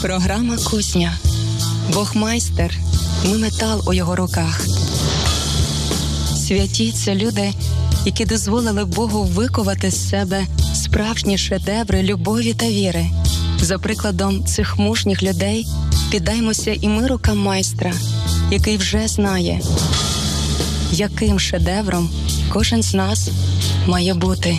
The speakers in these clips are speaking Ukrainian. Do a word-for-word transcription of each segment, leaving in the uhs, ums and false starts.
Програма «Кузня». Бог майстер, ми метал у його руках. Святі – це люди, які дозволили Богу виковати з себе справжні шедеври любові та віри. За прикладом цих мужніх людей піддаймося і ми рукам майстра, який вже знає, яким шедевром кожен з нас має бути.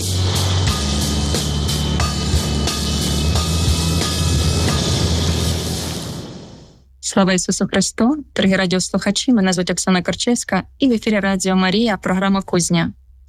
Слава Ісусу Христу! Дорогі радіослухачі, мене звуть Оксана Корчевська, і в ефірі Радіо Марія, програма «Кузня».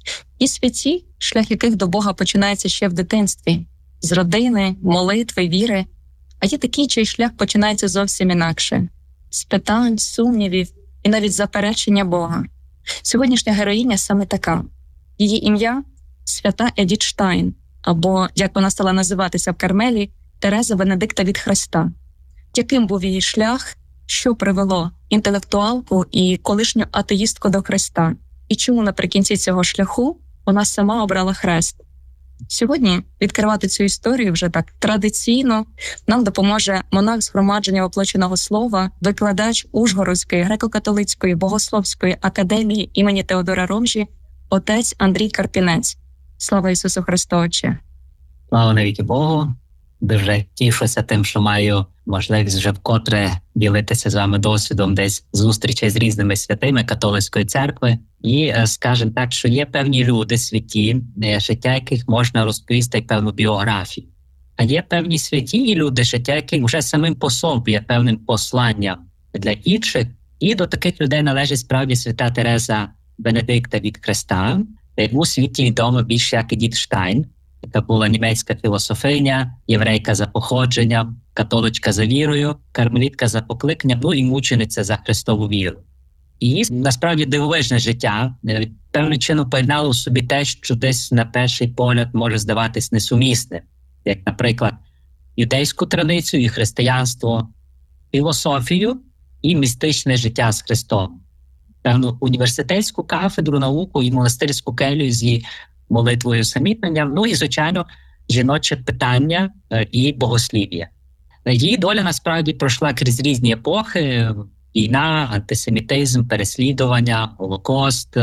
І святі, шлях яких до Бога починається ще в дитинстві, з родини, молитви, віри. А є такі, чий шлях починається зовсім інакше, з питань, сумнівів і навіть заперечення Бога. Сьогоднішня героїня саме така. Її ім'я – свята Едіт Штайн, або, як вона стала називатися в Кармелі, Тереза Венедикта від Христа. Яким був її шлях, що привело інтелектуалку і колишню атеїстку до Христа, і чому наприкінці цього шляху вона сама обрала хрест. Сьогодні відкривати цю історію вже так традиційно нам допоможе монах згромадження воплоченого слова, викладач Ужгородської греко-католицької богословської академії імені Теодора Ромжі, отець Андрій Карпінець. Слава Ісусу Христу, Отче! Слава навіки Богу! Дуже тішуся тим, що маю можливість вже вкотре ділитися з вами досвідом десь зустрічей з різними святими католицької церкви. І скажемо так, що є певні люди святі, життя яких можна розповісти як певну біографію. А є певні святі люди, життя яких вже самим по собі є певним посланням для інших. І до таких людей належить справді свята Тереза Венедикта від Христа, яку у світі відомо більше як Едіт Штайн, яка була німецька філософиня, єврейка за походженням, католичка за вірою, кармелітка за покликанням, ну і мучениця за Христову віру. І насправді дивовижне життя, певним чином поєднало в собі те, що десь на перший погляд може здаватись несумісним, як, наприклад, юдейську традицію і християнство, філософію і містичне життя з Христом, певну університетську кафедру, науку і монастирську келію зі молитвою самітненням, ну і, звичайно, жіноче питання і богослів'я. Її доля, насправді, пройшла крізь різні епохи: війна, антисемітизм, переслідування, Голокост.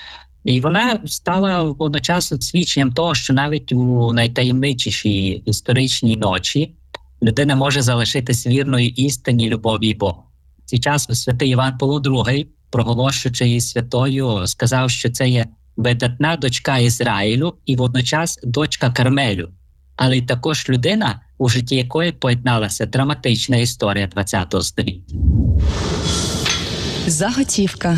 І вона стала одночасно свідченням того, що навіть у найтаємничішій історичній ночі людина може залишитись вірною істині, любові Бога. В цей час святий Іван Павло другий, проголошуючи її святою, сказав, що це є видатна дочка Ізраїлю і водночас дочка Кармелю, але й також людина, у житті якої поєдналася драматична історія ХХ століття. Заготівка.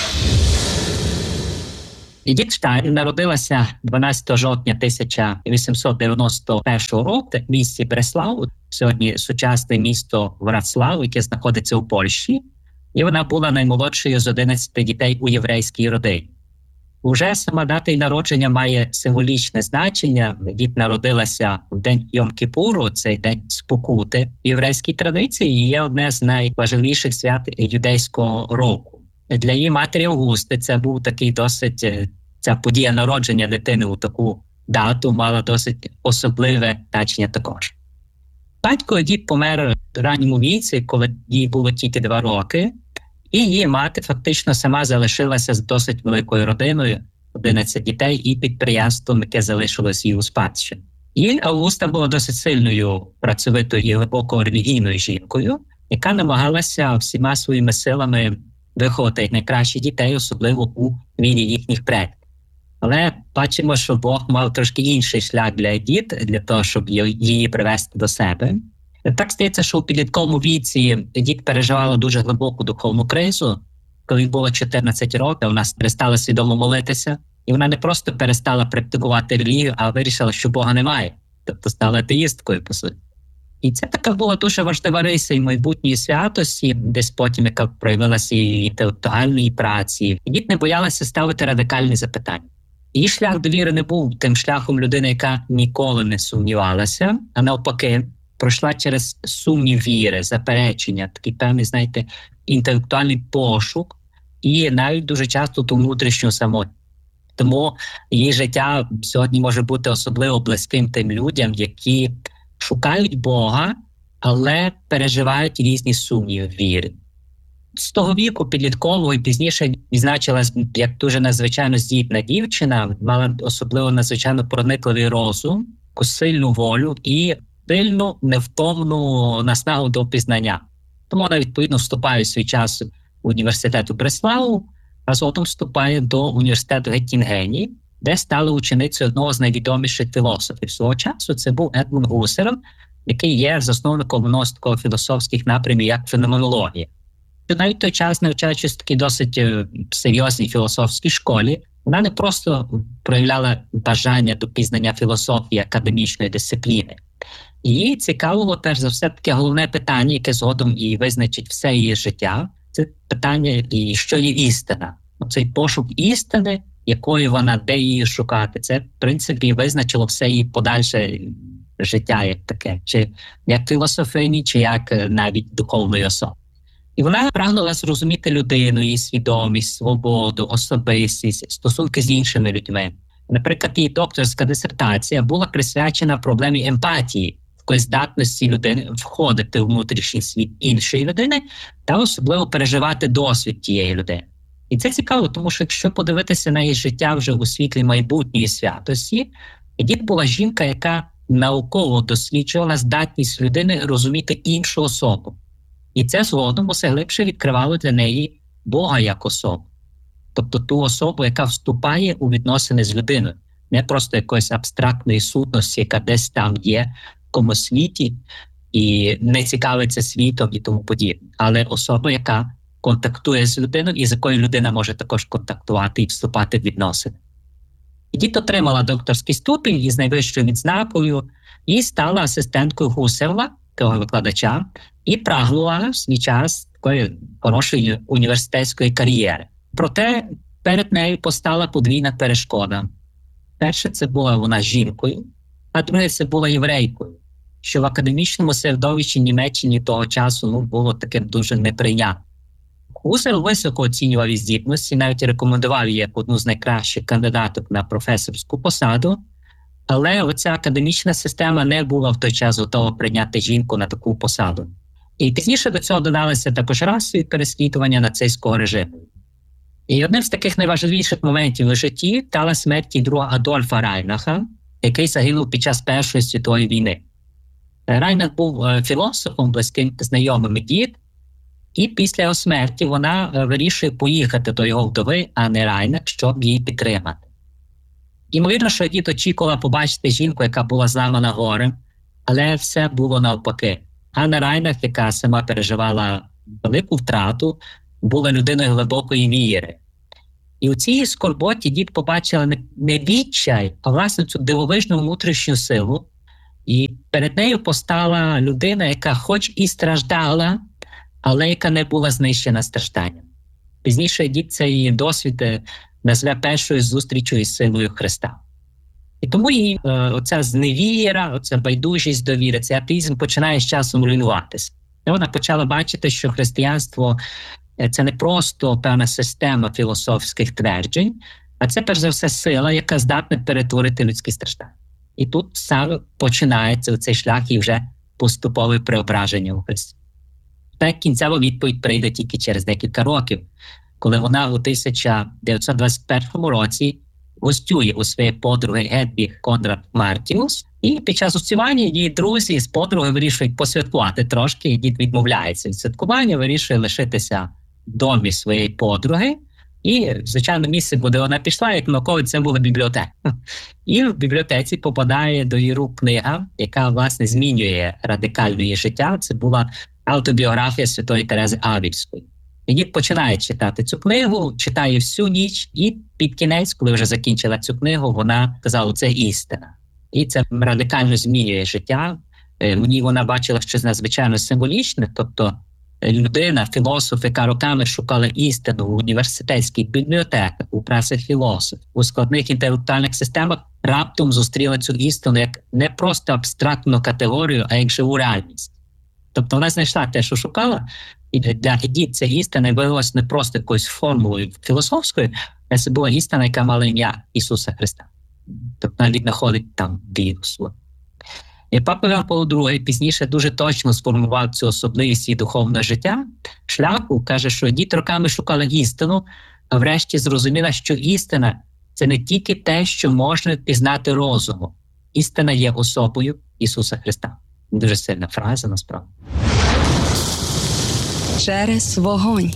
Едіт Штайн народилася дванадцятого жовтня тисяча вісімсот дев'яносто першого року в місті Бреслав, сьогодні сучасне місто Вроцлав, яке знаходиться у Польщі, і вона була наймолодшою з одинадцяти дітей у єврейській родині. Уже сама дата її народження має символічне значення. Дід народилася в день Йом-Кіпуру, цей день спокути в єврейській традиції, і є одне з найважливіших свят юдейського року. Для її матері Августи це був такий досить, ця подія народження дитини у таку дату мала досить особливе значення також. Батько Едіт помер в ранньому віці, коли їй було тільки два роки, і її мати фактично сама залишилася з досить великою родиною, одинадцять дітей і підприємством, яке залишилось її у спадщині. І Августа була досить сильною, працьовитою і глибоко релігійною жінкою, яка намагалася всіма своїми силами виховати найкращих дітей, особливо у вірі їхніх предків. Але бачимо, що Бог мав трошки інший шлях для Едіт, для того, щоб її привести до себе. Так стається, що у підлітковому віці Едіт переживала дуже глибоку духовну кризу. Коли було чотирнадцять років, вона перестала свідомо молитися, і вона не просто перестала практикувати релігію, а вирішила, що Бога немає. Тобто стала атеїсткою, по суті. І це така була дуже важлива риса і майбутньої святості, десь потім, яка проявилася і інтелектуальної праці. Едіт не боялася ставити радикальні запитання. Її шлях до віри не був тим шляхом людини, яка ніколи не сумнівалася, а навпаки, пройшла через сумнів віри, заперечення, такий певний, знаєте, інтелектуальний пошук і навіть дуже часто ту внутрішню самотність. Тому її життя сьогодні може бути особливо близьким тим людям, які шукають Бога але переживають різні сумніви в вірі. З того віку підліткового і пізніше відзначилась як дуже надзвичайно здібна дівчина, мала особливо надзвичайно проникливий розум, сильну волю і сильну, невтомну наснагу до пізнання. Тому вона, відповідно, вступає в свій час в університету Бреславу, а згодом вступає до університету Геттінгені, де стала ученицею одного з найвідоміших філософів свого часу. Це був Едмунд Гусерл, який є засновником одного з таких філософських напрямів, як феноменологія. Навіть той час, навчаючись в такій досить серйозній філософській школі, вона не просто проявляла бажання до пізнання філософії академічної дисципліни. Її цікавило, перш за все, таке головне питання, яке згодом і визначить все її життя. Це питання, і що є істина. Цей пошук істини, якої вона, де її шукати, це, в принципі, визначило все її подальше життя як таке, чи як філософині, чи як навіть духовної особи. І вона прагнула зрозуміти людину, її свідомість, свободу, особистість, стосунки з іншими людьми. Наприклад, її докторська дисертація була присвячена проблемі емпатії, такої здатності людини входити в внутрішній світ іншої людини та особливо переживати досвід тієї людини. І це цікаво, тому що якщо подивитися на її життя вже у світлі майбутньої святості, Едіт була жінка, яка науково досліджувала здатність людини розуміти іншу особу. І це згодом усе глибше відкривало для неї Бога як особу. Тобто ту особу, яка вступає у відносини з людиною. Не просто якоїсь абстрактної сутності, яка десь там є в комусь світі і не цікавиться світом і тому подібне. Але особа, яка контактує з людиною і з якою людина може також контактувати і вступати в відносини. Едіт отримала докторський ступінь із найвищою відзнакою і стала асистенткою Гусерла, того викладача, і прагнула в свій час такої хорошої університетської кар'єри. Проте перед нею постала подвійна перешкода. Перше, це була вона жінкою, а друге, це була єврейкою, що в академічному середовищі Німеччині того часу ну, було таким дуже неприйнятним. Гусерл високо оцінював її здібності, навіть рекомендував її як одну з найкращих кандидаток на професорську посаду, але оця академічна система не була в той час готова прийняти жінку на таку посаду. І пізніше до цього додалися також расові переслідування нацистського режиму. І одним з таких найважливіших моментів у житті стала смерть друга Адольфа Райнаха, який загинув під час Першої світової війни. Райнах був філософом, близьким знайомим Едіт, і після його смерті вона вирішує поїхати до його вдови, Анни Райнах, щоб її підтримати. Ймовірно, що Едіт очікувала побачити жінку, яка була зламана горем, але все було навпаки. Анна Райнах, яка сама переживала велику втрату, була людиною глибокої віри. І у цій скорботі Едіт побачила не відчай, а власне цю дивовижну внутрішню силу. І перед нею постала людина, яка хоч і страждала, але яка не була знищена стражданням. Пізніше Едіт цей досвід назве першою зустрічю із силою Христа. І тому її е, оця зневіра, оця байдужість до віри, цей атеїзм починає з часом руйнуватися. І вона почала бачити, що християнство – це не просто певна система філософських тверджень, а це, перш за все, сила, яка здатна перетворити людські страждання. І тут саме починається цей шлях і вже поступове преображення у Христі. Та кінцева відповідь прийде тільки через декілька років, коли вона у тисяча дев'ятсот двадцять першому році гостює у своєї подруги Гедвіг Конрад Мартіус, і під час гостювання її друзі з подругою вирішують посвяткувати трошки, і Едіт відмовляється від святкування, вирішує лишитися в домі своєї подруги, і, звичайно, місце, куди вона пішла, як науковець, це була бібліотека. І в бібліотеці попадає до її рук книга, яка, власне, змінює радикально її життя. Це була автобіографія Святої Терези Авільської. Едіт починає читати цю книгу, читає всю ніч, і під кінець, коли вже закінчила цю книгу, вона казала, це істина. І це радикально змінює життя. В ній вона бачила щось надзвичайно символічне, тобто людина, філософ, яка роками шукала істину в університетських бібліотеках, у працях філософів, у складних інтелектуальних системах, раптом зустріла цю істину як не просто абстрактну категорію, а як живу реальність. Тобто вона знайшла те, що шукала, і для Едіт ця істина виявилася не просто якоюсь формулою філософською, а це була істина, яка мала ім'я Ісуса Христа. Тобто вона віднаходить там віру свою. І папа Іван Павло другий пізніше дуже точно сформував цю особливість і духовне життя шляху. Каже, що діти роками шукали істину, а врешті зрозуміла, що істина – це не тільки те, що можна пізнати розумом. Істина є особою Ісуса Христа. Дуже сильна фраза, насправді. Через вогонь.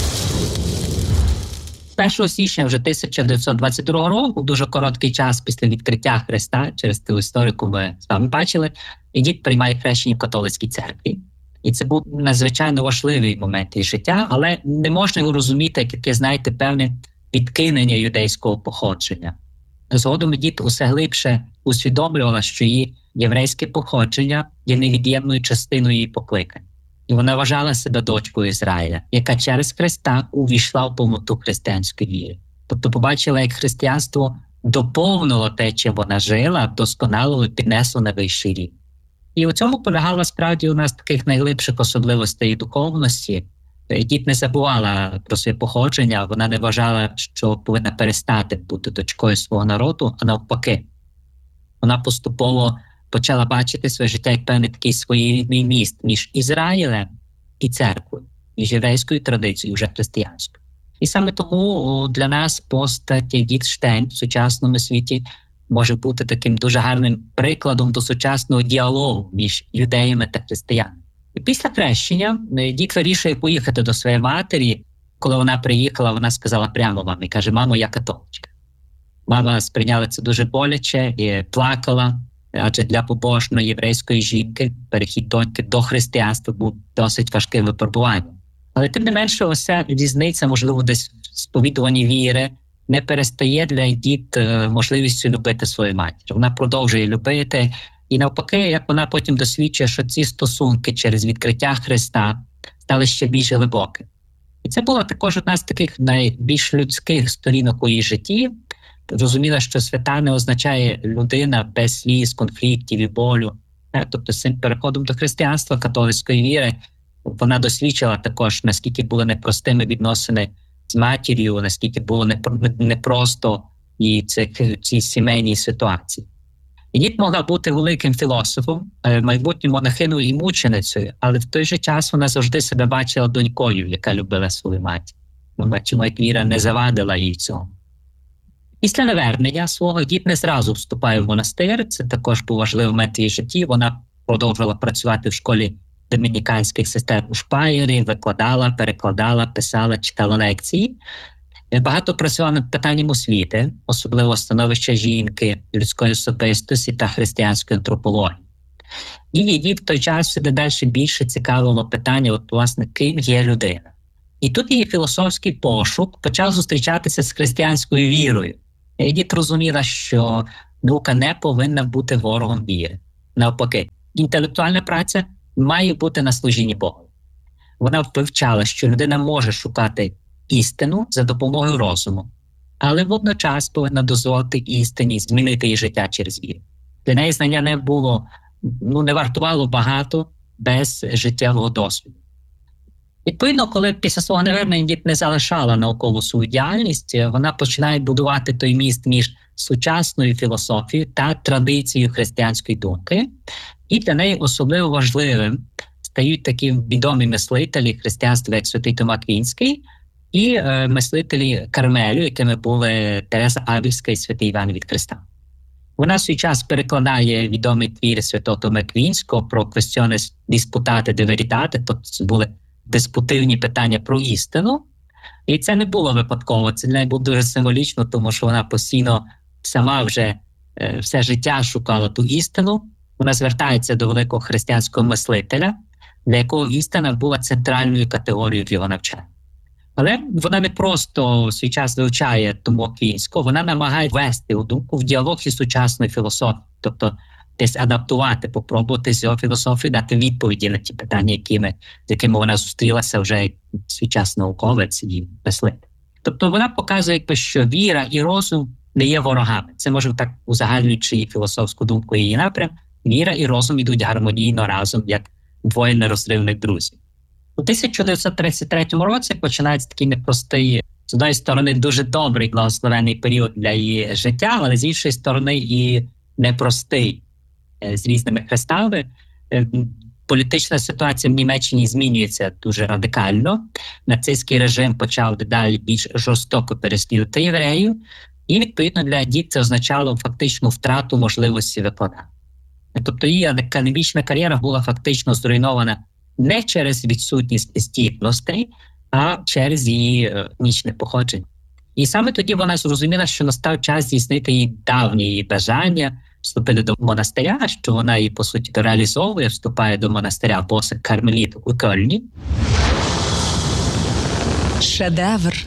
першого січня вже тисяча дев'ятсот двадцять другого року, дуже короткий час після відкриття Христа, через ту історику ми з вами бачили, і дід приймає хрещення в католицькій церкві. І це був надзвичайно важливий момент із життя, але не можна його розуміти, як таке, знаєте, певне відкинення юдейського походження. Згодом дід усе глибше усвідомлювала, що її єврейське походження є невід'ємною частиною її покликання. І вона вважала себе дочкою Ізраїля, яка через Христа увійшла в повноту християнської віри. Тобто побачила, як християнство доповнило те, чим вона жила, досконалило і піднесло на вищий рівень. І у цьому полягала справді у нас таких найглибших особливостей і духовності. Дід не забувала про своє походження, вона не вважала, що повинна перестати бути дочкою свого народу, а навпаки. Вона поступово почала бачити своє життя як певний такий своєрідний міст між Ізраїлем і церквою, між єврейською традицією, вже християнською. І саме тому для нас постать Едіт Штейн в сучасному світі може бути таким дуже гарним прикладом до сучасного діалогу між юдеями та християнами. І після хрещення Едіт вирішує поїхати до своєї матері. Коли вона приїхала, вона сказала прямо мамі, каже: «Мамо, я католичка». Мама сприйняла це дуже боляче і плакала, адже для побожної єврейської жінки перехід доньки до християнства був досить важким випробуванням. Але тим не менше, оця різниця, можливо, десь в сповідуванні віри, не перестає для Едіт можливістю любити свою матір. Вона продовжує любити. І навпаки, як вона потім досвідчує, що ці стосунки через відкриття Христа стали ще більш глибокими. І це була також одна з таких найбільш людських сторінок у її житті. Розуміла, що свята не означає людина без сліз, конфліктів і болю. Тобто з цим переходом до християнства, католицької віри, вона досвідчила також, наскільки були непростими відносини з матір'ю, наскільки було непросто і цих, цій сімейній ситуації. Едіт могла бути великим філософом, майбутньою монахиною і мученицею, але в той же час вона завжди себе бачила донькою, яка любила свою матір. Ми бачимо, як віра не завадила їй цього. Після навернення свого Едіт не зразу вступає в монастир, це також був важливий момент в її житті. Вона продовжувала працювати в школі домініканських сестер у Шпаєрі, викладала, перекладала, писала, читала лекції. Багато працювала над питанням освіти, особливо становища жінки, людської особистості та християнської антропології. І її в той час все далі більше цікавило питання, от, власне, ким є людина. І тут її філософський пошук почав зустрічатися з християнською вірою. Едіт розуміла, що наука не повинна бути ворогом віри. Навпаки, інтелектуальна праця має бути на служінні Богу. Вона вивчала, що людина може шукати істину за допомогою розуму, але водночас повинна дозволити істині змінити її життя через віру. Для неї знання не було, ну, не вартувало багато без життєвого досвіду. Відповідно, коли після свого навернення Едіт не залишала наукову свою діяльність, вона починає будувати той міст між сучасною філософією та традицією християнської думки. І для неї особливо важливим стають такі відомі мислителі християнства, як святий Тома Аквінський, і е, мислителі Кармелю, якими були Тереза Авільська і святий Іван від Христа. Вона в свій час перекладає відомий твір святого Тома Аквінського про «Quaestiones disputate de veritate», тобто це були диспутивні питання про істину. І це не було випадково, це для неї було дуже символічно, тому що вона постійно сама вже е, все життя шукала ту істину. Вона звертається до великого християнського мислителя, для якого істина була центральною категорією в його навчанні. Але вона не просто в свій час вивчає Тому Аквінського, вона намагає ввести у думку в діалог із сучасною філософією, тобто десь адаптувати, попробувати з його філософії дати відповіді на ті питання, якими, з якими вона зустрілася вже як свій час науковець і мислитель. Тобто вона показує, якби, що віра і розум не є ворогами. Це, може, так узагальнюючи її філософську думку і її напрям, віра і розум ідуть гармонійно разом, як двоє нерозривних друзів. У тисяча дев'ятсот тридцять третьому році починається такий непростий, з однієї сторони, дуже добрий, благословений період для її життя, але з іншої сторони і непростий. з різними хрестами. Політична ситуація в Німеччині змінюється дуже радикально. Нацистський режим почав дедалі більш жорстоко переслідувати євреїв, і, відповідно, для Едіт це означало фактичну втрату можливості виконання. Тобто її академічна кар'єра була фактично зруйнована не через відсутність здібностей, а через її етнічне походження. І саме тоді вона зрозуміла, що настав час здійснити її давні її бажання вступити до монастиря, що вона її, по суті, реалізовує, вступає до монастиря босих кармелітів у Кельні. Шедевр.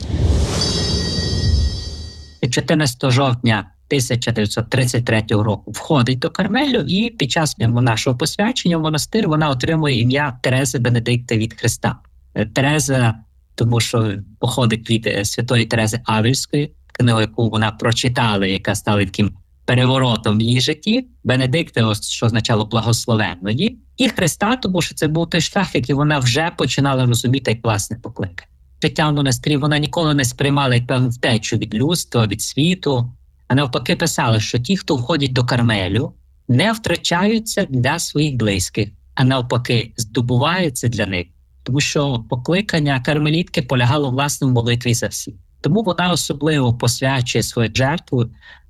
чотирнадцятого жовтня тисяча дев'ятсот тридцять третього року входить до Кармелю, і під час нашого посвячення в монастир вона отримує ім'я Терези Бенедикта від Христа. Тереза, тому що походить від святої Терези Авільської, книгу, яку вона прочитала, яка стала таким переворотом в її житті. Бенедикта, що означало благословенної, і Христа, тому що це був той шлях, який вона вже починала розуміти як власне покликання. Життя в монастирі вона ніколи не сприймала як певну втечу від людства, від світу, а навпаки писала, що ті, хто входять до Кармелю, не втрачаються для своїх близьких, а навпаки здобуваються для них. Тому що покликання кармелітки полягало власне в молитві за всіх. Тому вона особливо посвячує свою жертву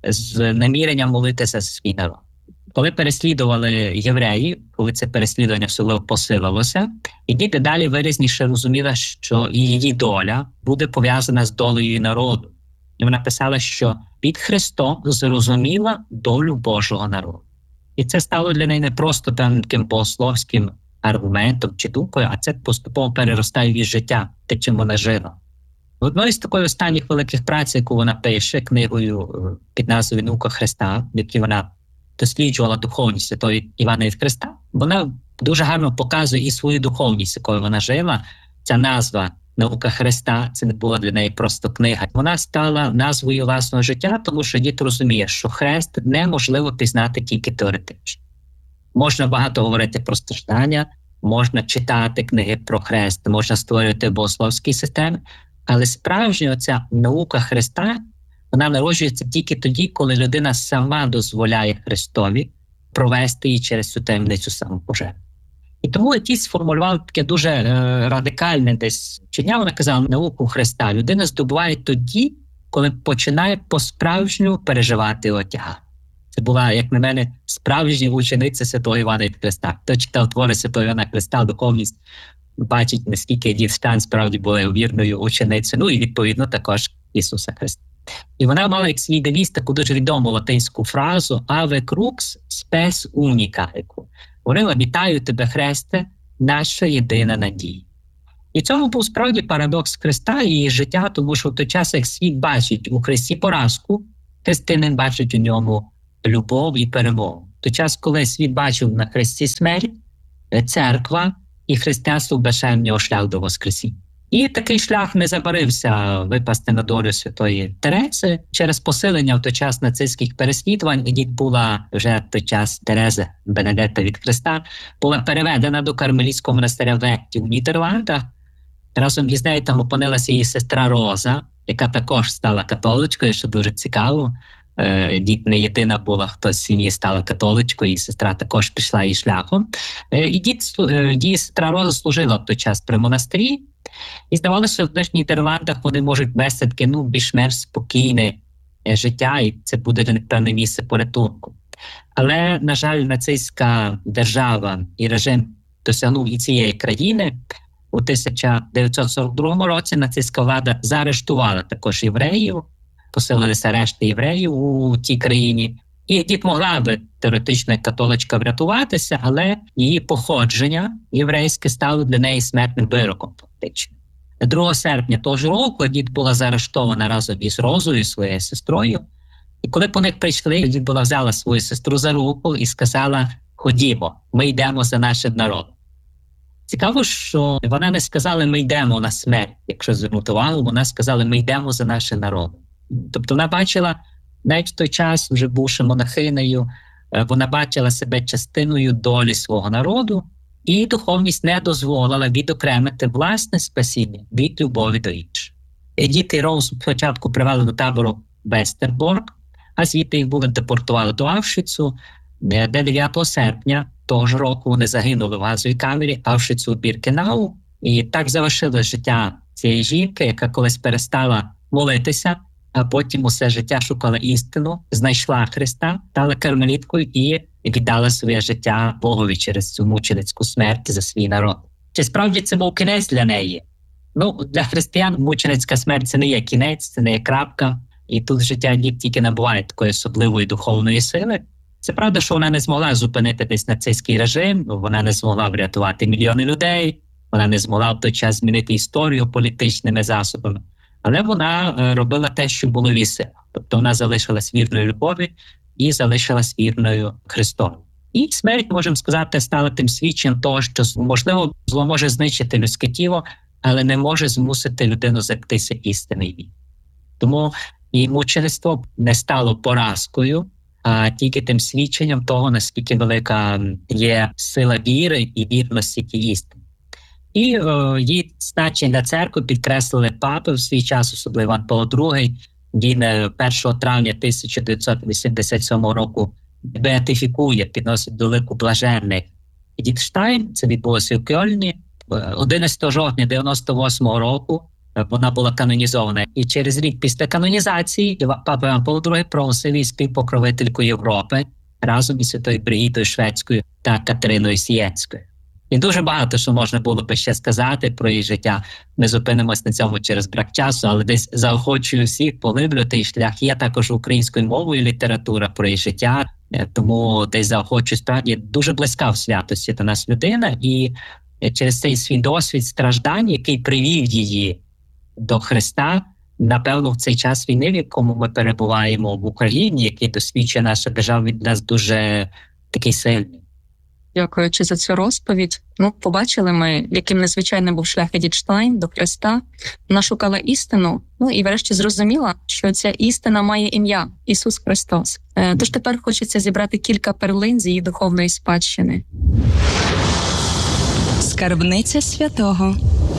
з наміренням молитися за свій народ. Коли переслідували євреї, коли це переслідування особливо посилилося, Едіт далі виразніше розуміла, що її доля буде пов'язана з долею її народу. І вона писала, що під Христом зрозуміла долю Божого народу. І це стало для неї не просто таким богословським аргументом чи думкою, а це поступово переростає в її життя, те, чим вона жила. Одною з такої останніх великих праць, яку вона пише, книгою під назвою «Наука Христа», в якій вона досліджувала духовність святого Івана від Христа, вона дуже гарно показує і свою духовність, якою вона жила. Ця назва «Наука Христа» – це не була для неї просто книга. Вона стала назвою власного життя, тому що дід розуміє, що хрест неможливо пізнати тільки теоретично. Можна багато говорити про страждання, можна читати книги про хрест, можна створювати богословські системи, але справжня оця наука Христа, вона народжується тільки тоді, коли людина сама дозволяє Христові провести її через цю таємницю самопожертви. І тому Едіт сформулював таке дуже е, радикальне десь вчення. Вона казала, науку Христа людина здобуває тоді, коли починає по-справжньому переживати отяга. Це була, як на мене, справжня учениця святого Івана від Христа. Хто читав твори святого Івана Христа, духовність, бачить, наскільки Едіт Штайн справді була вірною ученицею, ну і відповідно також Ісуса Христа. І вона мала як свій девіз таку дуже відому латинську фразу «Ave crux spes unica». Говорила: «Вітаю тебе, Христе, наша єдина надія». І цьому був справді парадокс Христа і її життя, тому що в той час, як світ бачить у Христі поразку, християнин бачить у ньому любов і перемогу. В той час, коли світ бачив на Христі смерть, церква і християнство вбачає в нього шлях до Воскресіння. І такий шлях не забарився випасти на долю святої Терези. Через посилення в той час нацистських переслідувань Едіт була вже в той час Тереза Бенедикта від Христа, була переведена до кармелітського монастиря в Ехті в Нідерландах. Разом із нею там опинилася її сестра Роза, яка також стала католичкою, що дуже цікаво. Едіт не єдина була, хто з сім'ї стала католичкою, і сестра також пішла її шляхом. Едіт, її сестра Роза служила в той час при монастирі, і здавалося, що в Нідерландах вони можуть вести таке, ну, більш-менш спокійне життя, і це буде для них певне місце порятунку. Але, на жаль, нацистська держава і режим досягнув і цієї країни. У тисяча дев'ятсот сорок другому році нацистська влада заарештувала також євреїв, посилилися решти євреїв у тій країні. І Едіт могла би теоретично як католичка врятуватися, але її походження єврейське стало для неї смертним вироком фактично. другого серпня того ж року Едіт була заарештована разом із Розою, своєю сестрою. І коли по них прийшли, Едіт була взяла свою сестру за руку і сказала: «Ходімо, ми йдемо за нашим народом». Цікаво, що вона не сказала: «Ми йдемо на смерть», якщо звернути увагу, вона сказала: «Ми йдемо за нашим народом». Тобто вона бачила, навіть в той час, вже бувши монахинею, вона бачила себе частиною долі свого народу, і духовність не дозволила відокремити власне спасіння від любові до інших. Едіт і Роуз спочатку привели до табору Вестерборг, а звідти їх були депортували до Авшвіцу. де дев'ятого серпня того ж року вони загинули в газовій камері Аушвіцу-Біркенау. І так завершилось життя цієї жінки, яка колись перестала молитися, а потім усе життя шукала істину, знайшла Христа, стала кармеліткою і віддала своє життя Богові через цю мученицьку смерть за свій народ. Чи справді це був кінець для неї? Ну, для християн мученицька смерть – це не є кінець, це не є крапка. І тут життя тільки набуває такої особливої духовної сили. Це правда, що вона не змогла зупинити десь нацистський режим, вона не змогла врятувати мільйони людей, вона не змогла в той час змінити історію політичними засобами. Але вона робила те, що було в її силах. Тобто вона залишилась вірною любові і залишилась вірною Христові. І смерть, можемо сказати, стала тим свідченням того, що, можливо, зло може знищити людське тіло, але не може змусити людину зректися істини і віри. Тому і мучеництво не стало поразкою, а тільки тим свідченням того, наскільки велика є сила віри і вірності тій істини. І о, її значення для церкви підкреслили папи в свій час, особливо Іван Павло другий. Він першого травня тисяча дев'ятсот вісімдесят сьомого року беатифікує, підносить до лику блаженних Едіт Штайн. Це відбулося в Кьольні. одинадцятого жовтня дев'яносто восьмого року вона була канонізована. І через рік після канонізації папа Іван Павло другий проголосив її співпокровителькою Європи разом із Святою Бригітою Шведською та Катериною Сієцькою. І дуже багато, що можна було би ще сказати про її життя. Ми зупинимось на цьому через брак часу, але десь заохочую всіх поглиблювати її шлях. Є також українською мовою література про її життя, тому десь заохочую, справді дуже близька в святості до нас людина. І через цей свій досвід страждань, який привів її до Христа, напевно, в цей час війни, в якому ми перебуваємо в Україні, який досвідчує наша держава, від нас дуже такий сильний. Дякуючи за цю розповідь. Ну, побачили ми, яким незвичайним був шлях Едіт Штайн до Христа. Вона шукала істину, ну і врешті зрозуміла, що ця істина має ім'я – Ісус Христос. Тож тепер хочеться зібрати кілька перлин з її духовної спадщини. Скарбниця святого.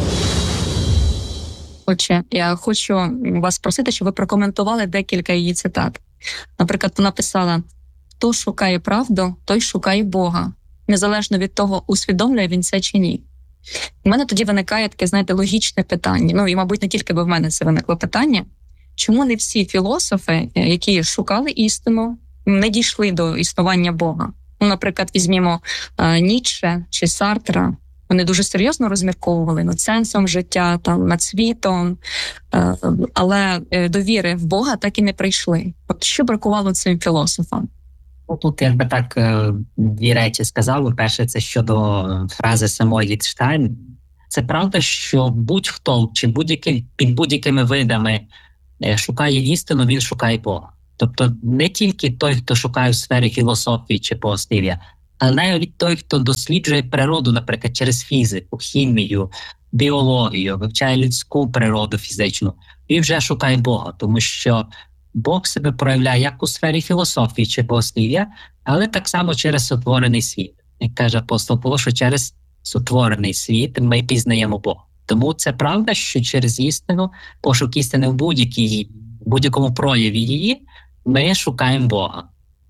Отже, я хочу вас просити, щоб ви прокоментували декілька її цитат. Наприклад, вона писала: «Хто шукає правду, той шукає Бога, незалежно від того, усвідомлює він це чи ні». У мене тоді виникає таке, знаєте, логічне питання. Ну, і, мабуть, не тільки бо в мене це виникло питання. Чому не всі філософи, які шукали істину, не дійшли до існування Бога? Ну, наприклад, візьмімо е, Ніцше чи Сартра. Вони дуже серйозно розмірковували над сенсом життя, там, над світом, е, але до віри в Бога так і не прийшли. От що бракувало цим філософам? Тут я би так дві речі сказав. Перше, це щодо фрази самої Едіт Штайн. Це правда, що будь-хто чи будь-яким, під будь-якими видами шукає істину, він шукає Бога. Тобто не тільки той, хто шукає в сфері філософії чи богослів'я, але навіть той, хто досліджує природу, наприклад, через фізику, хімію, біологію, вивчає людську природу фізичну, він вже шукає Бога, тому що Бог себе проявляє як у сфері філософії чи богослів'я, але так само через сотворений світ. Як каже апостол Павло, що через сотворений світ ми пізнаємо Бога. Тому це правда, що через істину, пошук істини в будь-якій, будь-якому прояві її, ми шукаємо Бога.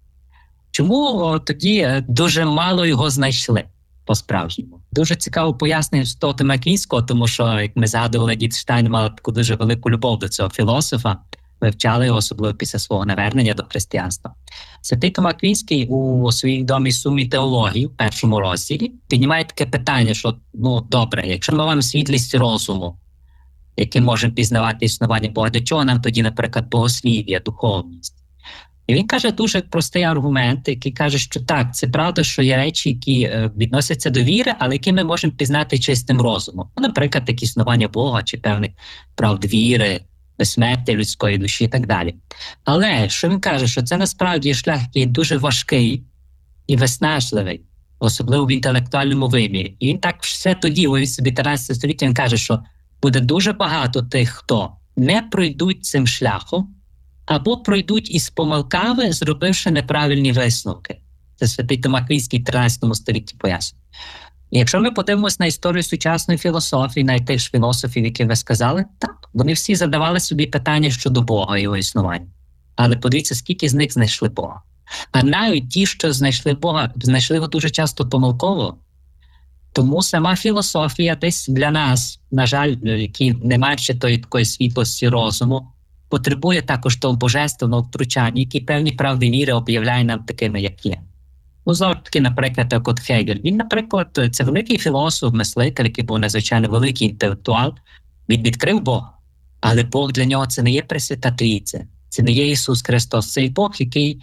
Чому тоді дуже мало його знайшли по-справжньому? Дуже цікаво пояснення Святого Маквінського, тому що, як ми згадували, Едіт Штайн мала таку дуже велику любов до цього філософа. Вивчали його, особливо після свого навернення до християнства. Святий Тома Аквінський у своїй відомій сумі теології, в першому розділі, піднімає таке питання, що, ну, добре, якщо ми маємо світлість розуму, яким можемо пізнавати існування Бога, до чого нам тоді, наприклад, богослів'я, духовність? І він каже дуже простий аргумент, який каже, що так, це правда, що є речі, які е, відносяться до віри, але які ми можемо пізнати чистим розумом. Ну, наприклад, такі існування Бога, чи певних правд віри, безсмертя людської душі і так далі. Але, що він каже, що це насправді є шлях, який дуже важкий і виснажливий, особливо в інтелектуальному вимірі. І він так все тоді, у тринадцятому столітті, він каже, що буде дуже багато тих, хто не пройдуть цим шляхом, або пройдуть із помилками, зробивши неправильні висновки. Це Святий Тома Аквінський в тринадцятому столітті пояснює. І якщо ми подивимося на історію сучасної філософії, навіть тих ж філософів, які ви сказали, так, вони всі задавали собі питання щодо Бога і його існування. Але подивіться, скільки з них знайшли Бога. А навіть ті, що знайшли Бога, знайшли його дуже часто помилково. Тому сама філософія десь для нас, на жаль, які не мають ще тої такої світлості розуму, потребує також того божественного втручання, які певні правди віри об'являє нам такими, як є. Ну, знову таки, наприклад, так от Хегель. Він, наприклад, це великий філософ, мислитель, який був надзвичайно великий інтелектуал. Він відкрив Бога. Але Бог для нього це не є Пресвята Трійця. Це не є Ісус Христос. Це Бог, який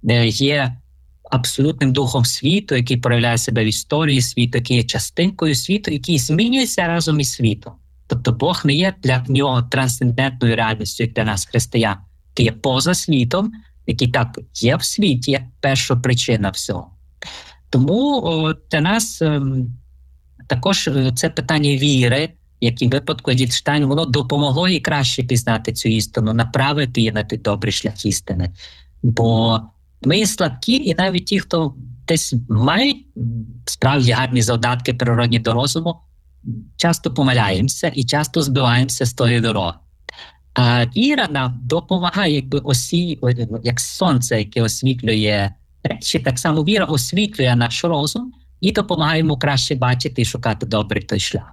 є абсолютним духом світу, який проявляє себе в історії світу, який є частинкою світу, який змінюється разом із світом. Тобто Бог не є для нього трансцендентною реальністю, як для нас, християн. Який є поза світом, який так є в світі, як перша причина всього. Тому о, для нас е, також це питання віри, як і в випадку Едіт Штайн, воно допомогло їй краще пізнати цю істину, направити її на той добрий шлях істини. Бо ми є слабкі, і навіть ті, хто десь мають справді гарні завдатки природні до розуму, часто помиляємося і часто збиваємося з тої дороги. А віра нам допомагає, якби осі, як сонце, яке освітлює речі, так само віра освітлює наш розум і допомагає йому краще бачити і шукати добрий той шлях.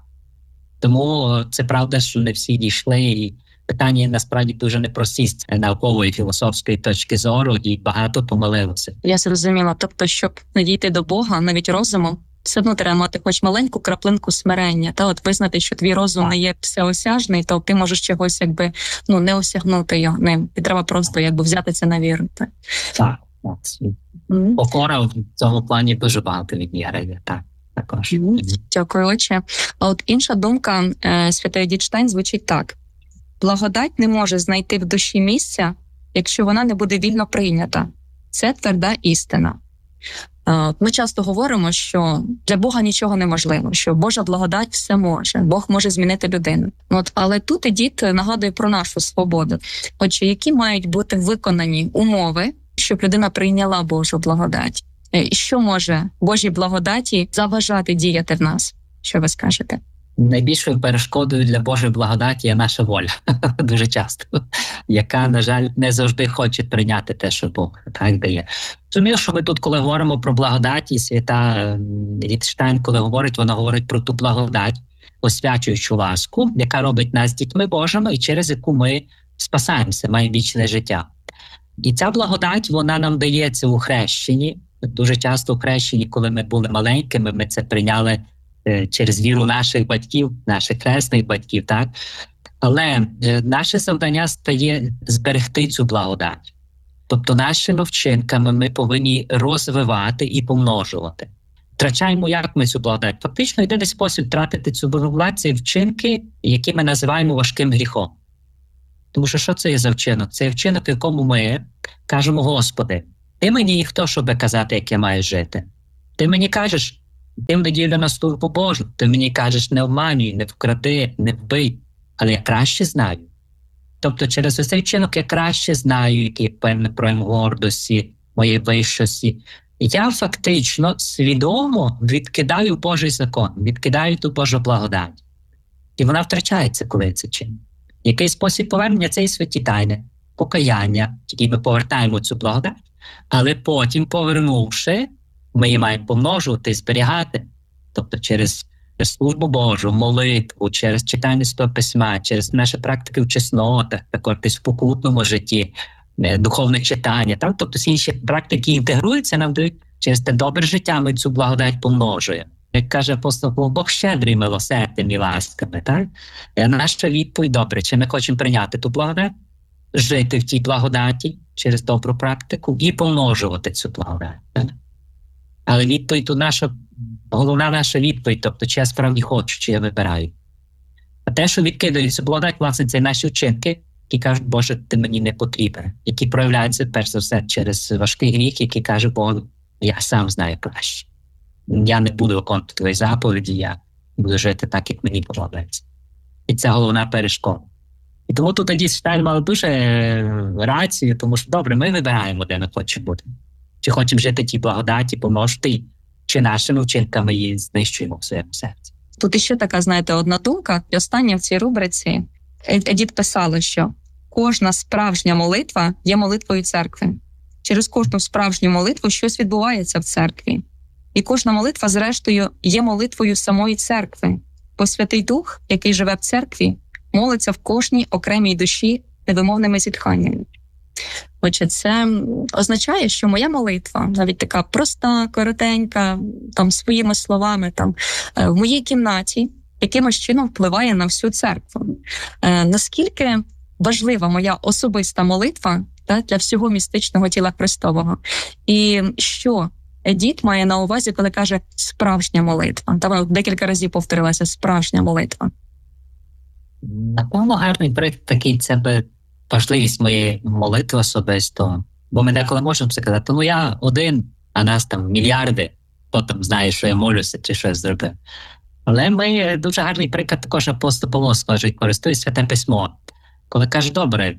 Тому це правда, що не всі дійшли, і питання насправді дуже непрості з наукової, філософської точки зору, і багато помилилося. Я зрозуміла. Тобто, щоб не дійти до Бога, навіть розумом, все одно треба мати хоч маленьку краплинку смирення, та от визнати, що твій розум не є всеосяжний, то ти можеш чогось якби ну не осягнути його ним. І треба просто якби взяти це на віру. Так, так. так. Mm-hmm. Покора в цьому плані дуже багато відіграє, так. Також. Mm-hmm. Дякую, отче. А от інша думка е, святої Едіт Штайн звучить так. Благодать не може знайти в душі місця, якщо вона не буде вільно прийнята. Це тверда істина. Ми часто говоримо, що для Бога нічого неможливо, що Божа благодать все може, Бог може змінити людину. От, але тут Едіт нагадує про нашу свободу. Отже, які мають бути виконані умови, щоб людина прийняла Божу благодать? І що може Божій благодаті заважати діяти в нас? Що ви скажете? Найбільшою перешкодою для Божої благодаті є наша воля, дуже часто, яка, на жаль, не завжди хоче прийняти те, що Бог так дає. Розумію, що ми тут, коли говоримо про благодать, і свята Едіт Штайн, коли говорить, вона говорить про ту благодать, освячуючу ласку, яка робить нас дітьми Божими, і через яку ми спасаємося, маємо вічне життя. І ця благодать, вона нам дається у хрещенні. Дуже часто у хрещенні, коли ми були маленькими, ми це прийняли через віру наших батьків, наших хресних батьків, так? Але наше завдання стає зберегти цю благодать. Тобто нашими вчинками ми повинні розвивати і помножувати. Втрачаємо як ми цю благодать? Фактично, єдиний спосіб втратити цю благодать – це вчинки, які ми називаємо важким гріхом. Тому що що це є за вчинок? Це вчинок, в якому ми кажемо: Господи, Ти мені ніхто, щоб казати, як я маю жити. Ти мені кажеш, ти в неділю на службу Божу, ти мені кажеш: не обманюй, не вкради, не вбий, але я краще знаю. Тобто через ось цей вчинок я краще знаю, який певний прояв гордості, моєї вищості. Я фактично свідомо відкидаю Божий закон, відкидаю ту Божу благодать. І вона втрачається, коли я це чиню. Який спосіб повернення? Це і святі тайни, покаяння, які ми повертаємо цю благодать, але потім, повернувши, ми її маємо помножувати і зберігати. Тобто через службу Божу, молитву, через читання Святого Письма, через наші практики в чеснотах, також в покутному житті, духовне читання. Так? Тобто всі інші практики інтегруються, нам дають через те добре життя, ми цю благодать помножуємо. Як каже апостол Павло, Бог щедрий милосердям і ласками. Так? І наша відповідь: добре, чи ми хочемо прийняти ту благодать, жити в тій благодаті через добру практику і помножувати цю благодать. Так? Але відповідь тут наша, головна наша відповідь, тобто чи я справді хочу, чи я вибираю. А те, що відкидається благодать, власне, це наші вчинки, які кажуть: Боже, ти мені не потрібен, які проявляються, перш за все, через важкий гріх, який каже Богу: я сам знаю краще. Я не буду виконувати твої заповіді, я буду жити так, як мені подобається. І це головна перешкода. І тому тут Едіт Штайн мала дуже рацію, тому що, добре, ми вибираємо, де ми хочемо бути. Чи хочемо жити тій благодаті, помножити, чи нашими вчинками її знищуємо в своєму серці. Тут іще така, знаєте, одна думка. І остання в цій рубриці Едіт писала, що кожна справжня молитва є молитвою церкви. через кожну справжню молитву щось відбувається в церкві. І кожна молитва, зрештою, є молитвою самої церкви. Бо Святий Дух, який живе в церкві, молиться в кожній окремій душі невимовними зітханнями. Отже, це означає, що моя молитва, навіть така проста, коротенька, там, своїми словами, там, в моїй кімнаті, якимось чином впливає на всю церкву. Е, наскільки важлива моя особиста молитва, та, для всього містичного тіла Христового? І що Едіт має на увазі, коли каже «справжня молитва»? Там декілька разів повторилася «справжня молитва». Напевно, гарний приклад такий – це би важливість моєї молитви особисто. Бо ми деколи можемо сказати, ну я один, а нас там мільярди, хто там знає, що я молюся чи щось зробив. Але ми, дуже гарний приклад також апостол Павло скаже, користує Святе Письмо. Коли каже, добре,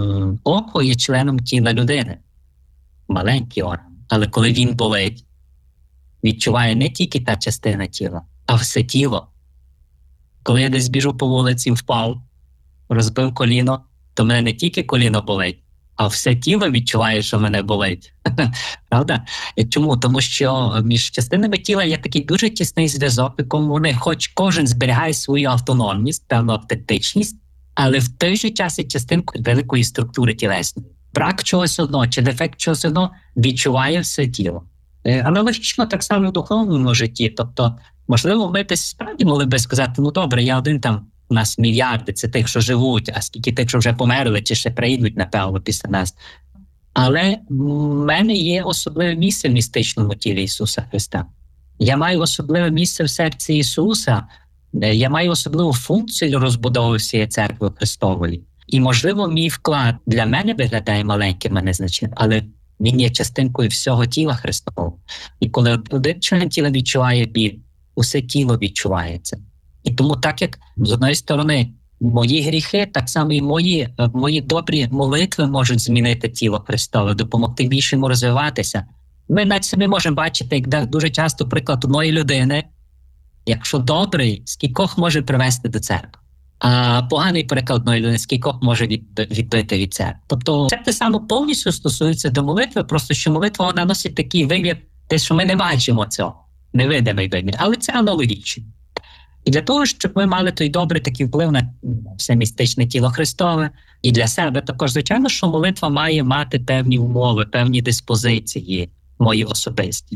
око є членом тіла людини, маленький орган, але коли він болить, відчуває не тільки та частина тіла, а все тіло. Коли я десь біжу по вулиці, впав, розбив коліно, то мене не тільки коліно болить, а все тіло відчуває, що мене болить. Правда? І чому? Тому що між частинами тіла є такий дуже тісний зв'язок, в якому вони, хоч кожен зберігає свою автономність, певну автентичність, але в той же час є частинку великої структури тілесної. Брак чогось одного чи дефект чогось одного відчуває все тіло. Аналогічно так само в духовному житті. Тобто, можливо, ми десь справді могли би сказати, ну добре, я один там, у нас мільярди, це тих, що живуть, а скільки тих, що вже померли, чи ще прийдуть, напевно, після нас. Але в мене є особливе місце в містичному тілі Ісуса Христа. Я маю особливе місце в серці Ісуса, я маю особливу функцію розбудови всієї церкви Христової. І, можливо, мій вклад для мене виглядає маленьким, а незначним, але він є частинкою всього тіла Христового. І коли один член тіла відчуває біль, усе тіло відчувається. І тому так, як з одної сторони мої гріхи, так само і мої, мої добрі молитви можуть змінити тіло Христове, допомогти більше йому розвиватися. Ми навіть самі можемо бачити, як дуже часто приклад одної людини, якщо добрий, скількох може привести до церкви. А поганий приклад одної людини, скількох може відбити від церкви. Тобто це те саме повністю стосується до молитви, просто що молитва вона носить такий вигляд, те, що ми не бачимо цього, невидимий вигляд, але це аналогічно. І для того, щоб ми мали той добрий такий вплив на все містичне тіло Христове і для себе також, звичайно, що молитва має мати певні умови, певні диспозиції мої особисті.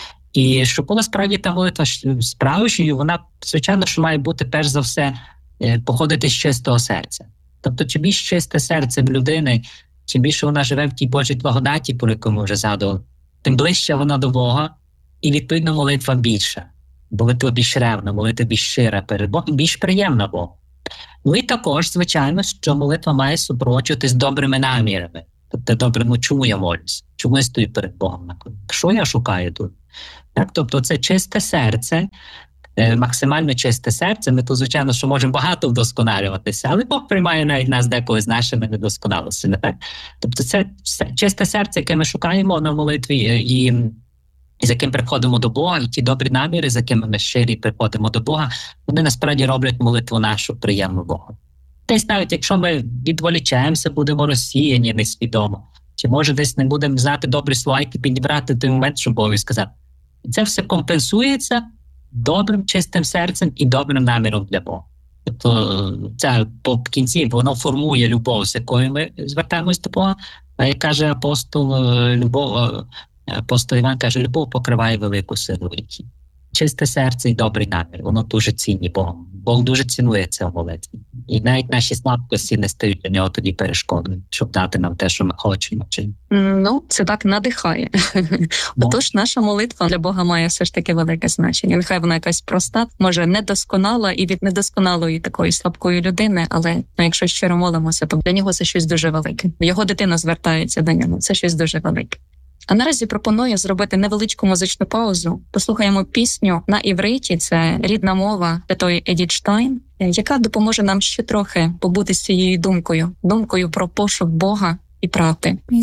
І щоб була справді та молитва справжньою, вона, звичайно, що має бути перш за все походити з чистого серця. Тобто, чим більш чисте серце в людини, чим більше вона живе в тій Божій благодаті, про яку ми вже згадували, тим ближче вона до Бога, і відповідно молитва більша. Молитва більш ревна, молитва більш щира перед Богом, більш приємна Богу. Ну і також, звичайно, що молитва має супроводжуватись добрими намірами. Тобто, добре, ну чому я молюсь? Чому я стою перед Богом? Що я шукаю тут? Так, тобто, це чисте серце, максимально чисте серце. Ми тут, звичайно, що можемо багато вдосконалюватися, але Бог приймає навіть нас деколи з нашими недосконалостями. Так? Тобто, це чисте серце, яке ми шукаємо на молитві, і І з яким приходимо до Бога, і ті добрі наміри, з якими ми щирі приходимо до Бога, вони насправді роблять молитву нашу приємну Богу. Десь навіть якщо ми відволічаємося, будемо розсіяні несвідомо, чи може десь не будемо знати добрі слова, які підібрати той момент, щоб Богові сказати. І це все компенсується добрим, чистим серцем і добрим наміром для Бога. Тобто це по кінці воно формує любов, з якою ми звертаємось до Бога. А як каже апостол, любов, апостол Іван каже, любов покриває велику силу гріхів. Чисте серце і добрий намір, воно дуже цінні Богом. Бог дуже цінує це в молитві. І навіть наші слабкості не стають для нього тоді перешкодою, щоб дати нам те, що ми хочемо. Ну, це так надихає. No. Отож, наша молитва для Бога має все ж таки велике значення. Нехай вона якась проста, може недосконала і від недосконалої такої слабкої людини, але ну, якщо щиро молимося, то для нього це щось дуже велике. Його дитина звертається до нього, це щось дуже велике. А наразі пропоную зробити невеличку музичну паузу. Послухаємо пісню на івриті, це рідна мова святої Едіт Штайн, яка допоможе нам ще трохи побути з цією думкою, думкою про пошук Бога і правди.